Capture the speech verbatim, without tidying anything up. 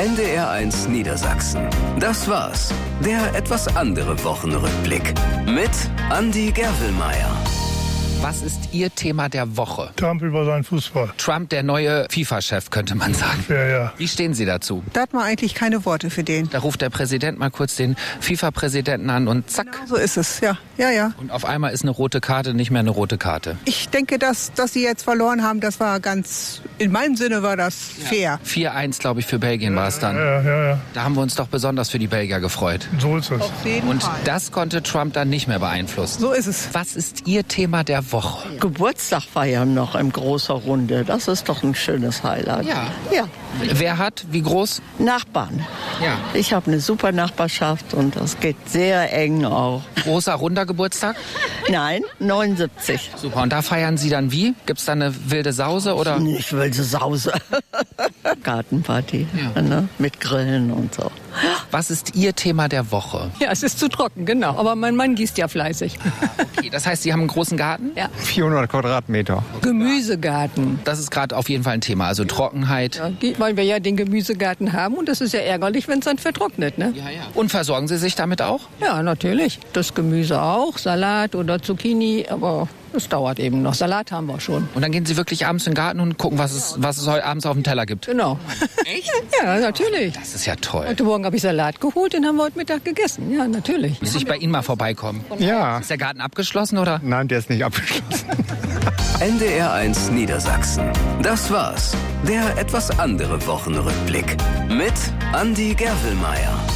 N D R eins Niedersachsen. Das war's. Der etwas andere Wochenrückblick. Mit Andi Gerwelmeier. Was ist Ihr Thema der Woche? Trump über seinen Fußball. Trump, der neue FIFA-Chef, könnte man sagen. Ja, ja. Wie stehen Sie dazu? Da hat man eigentlich keine Worte für den. Da ruft der Präsident mal kurz den FIFA-Präsidenten an und zack. Genau so ist es, ja. Ja, ja. Und auf einmal ist eine rote Karte nicht mehr eine rote Karte. Ich denke, dass, dass sie jetzt verloren haben, das war ganz, in meinem Sinne war das fair. vier eins, glaube ich, für Belgien war es dann. Ja, ja, ja. Da haben wir uns doch besonders für die Belgier gefreut. So ist es. Auf jeden Und Fall. das konnte Trump dann nicht mehr beeinflussen. So ist es. Was ist Ihr Thema der Woche? Geburtstag feiern noch in großer Runde. Das ist doch ein schönes Highlight. Ja. Ja. Wer hat? Wie groß? Nachbarn. Ja. Ich habe eine super Nachbarschaft und das geht sehr eng auch. Großer, runder Geburtstag? Nein, neunundsiebzig. Super. Und da feiern Sie dann wie? Gibt's da eine wilde Sause oder? Ich will so Sause. Gartenparty. Ja. Ne? Mit Grillen und so. Was ist Ihr Thema der Woche? Ja, es ist zu trocken, genau. Aber mein Mann gießt ja fleißig. Okay, das heißt, Sie haben einen großen Garten? Ja. vierhundert Quadratmeter. Gemüsegarten. Das ist gerade auf jeden Fall ein Thema. Also Trockenheit. Ja, weil wir ja den Gemüsegarten haben und das ist ja ärgerlich, wenn es dann vertrocknet, ne? Ja, ja. Und versorgen Sie sich damit auch? Ja, natürlich. Das Gemüse auch, Salat oder Zucchini, aber es dauert eben noch. Salat haben wir schon. Und dann gehen Sie wirklich abends in den Garten und gucken, was es, was es heute abends auf dem Teller gibt? Genau. Echt? Ja, natürlich. Das ist ja toll. Heute Morgen habe ich Salat geholt, den haben wir heute Mittag gegessen. Ja, natürlich. Muss ich bei Ihnen mal vorbeikommen? Ja. Ist der Garten abgeschlossen, oder? Nein, der ist nicht abgeschlossen. N D R eins Niedersachsen. Das war's. Der etwas andere Wochenrückblick. Mit Andi Gerwelmeier.